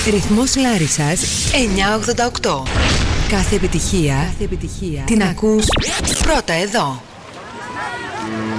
Ρυθμός Λάρισσας 988. Κάθε επιτυχία την ακούς πρώτα εδώ.